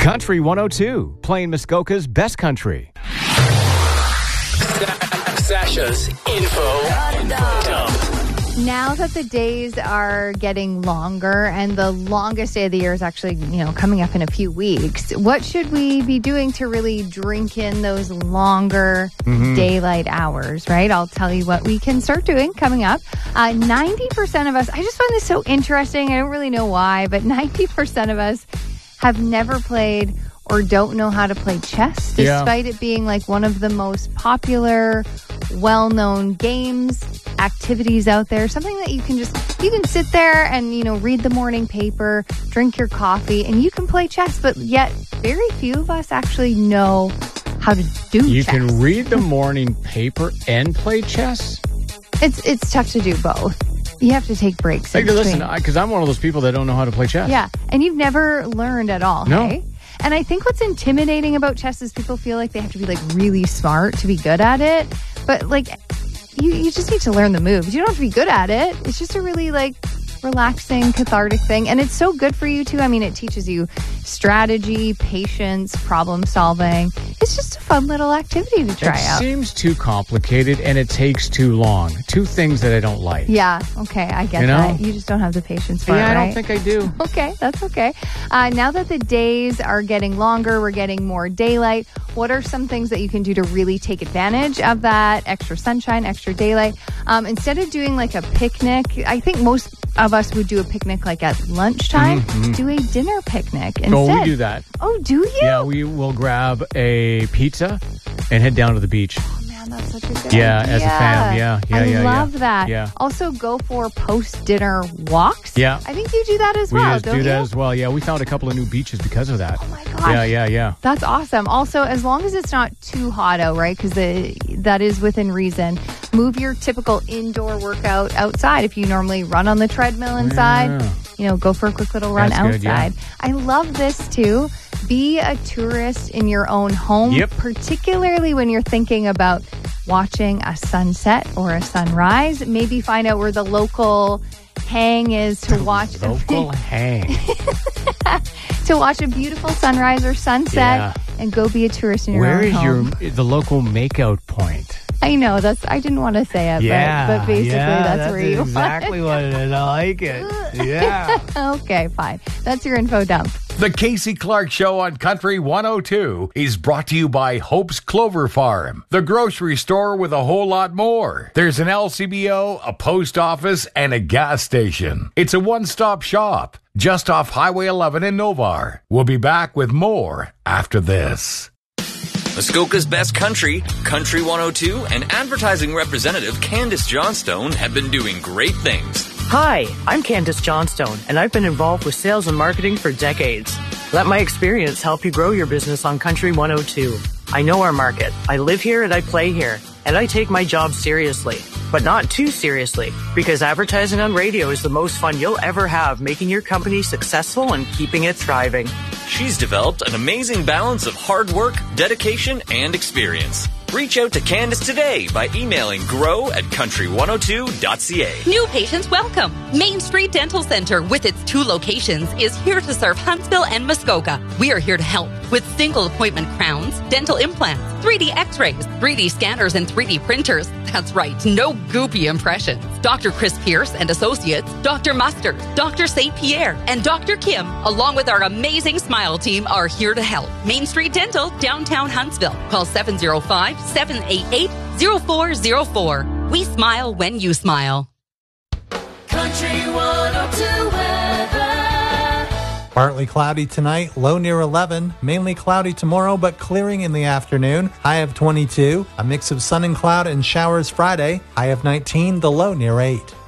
Country 102, playing Muskoka's best country. Sasha's info dump. Now that the days are getting longer and the longest day of the year is actually, coming up in a few weeks, what should we be doing to really drink in those longer daylight hours, right? I'll tell you what we can start doing coming up. 90% of us, I just find this so interesting. I don't really know why, but 90% of us have never played or don't know how to play chess, despite it being like one of the most popular, well-known games, activities out there. Something that you can sit there and, read the morning paper, drink your coffee, and you can play chess. But yet very few of us actually know how to do chess. You can read the morning paper and play chess? It's tough to do both. You have to take breaks. Listen, because I'm one of those people that don't know how to play chess. Yeah, and you've never learned at all, No. Hey? And I think what's intimidating about chess is people feel like they have to be really smart to be good at it. But you just need to learn the moves. You don't have to be good at it. It's just a really relaxing, cathartic thing. And it's so good for you too. I mean, it teaches you strategy, patience, problem solving. It's just a fun little activity to try out. It seems too complicated and it takes too long. Two things that I don't like. Yeah, okay, I get that. You just don't have the patience for it, I right? don't think I do. Okay, that's okay. Now that the days are getting longer, we're getting more daylight, what are some things that you can do to really take advantage of that extra sunshine, extra daylight? Instead of doing a picnic, I think most of us would do a picnic at lunchtime. Do a dinner picnic instead. Oh, we do that. Oh, do you? Yeah, we will grab a pizza and head down to the beach. Oh, man, that's such a good idea. Yeah, as a fam. Yeah. I love that. Yeah. Also, go for post-dinner walks. Yeah. I think you do that as well, don't you? We do that as well. Yeah, we found a couple of new beaches because of that. Oh, my gosh. Yeah. That's awesome. Also, as long as it's not too hot out, right? Because that is within reason. Move your typical indoor workout outside. If you normally run on the treadmill inside, go for a quick little run outside. Good, I love this too. Be a tourist in your own home, particularly when you're thinking about watching a sunset or a sunrise. Maybe find out where the local hang is to watch to watch a beautiful sunrise or sunset and go be a tourist in your own home. Where is the local makeout point? I know, I didn't want to say it, but basically that's where you exactly what it is. I like it. Yeah. Okay, fine. That's your info dump. The Casey Clark Show on Country 102 is brought to you by Hope's Clover Farm, the grocery store with a whole lot more. There's an LCBO, a post office, and a gas station. It's a one-stop shop just off Highway 11 in Novar. We'll be back with more after this. Muskoka's best country, Country 102, and advertising representative Candace Johnstone have been doing great things. Hi, I'm Candace Johnstone, and I've been involved with sales and marketing for decades. Let my experience help you grow your business on Country 102. I know our market. I live here and I play here, and I take my job seriously, but not too seriously, because advertising on radio is the most fun you'll ever have, making your company successful and keeping it thriving. She's developed an amazing balance of hard work, dedication, and experience. Reach out to Candace today by emailing grow@country102.ca. New patients welcome. Main Street Dental Center, with its 2 locations, is here to serve Huntsville and Muskoka. We are here to help with single appointment crowns, dental implants, 3D x-rays, 3D scanners, and 3D printers. That's right, no goopy impressions. Dr. Chris Pierce and Associates, Dr. Mustard, Dr. St. Pierre, and Dr. Kim, along with our amazing Smile team, are here to help. Main Street Dental, downtown Huntsville. Call 705-788-0404. We smile when you smile. Country 102 weather. Partly cloudy tonight, low near 11. Mainly cloudy tomorrow, but clearing in the afternoon. High of 22. A mix of sun and cloud and showers Friday. High of 19, the low near 8.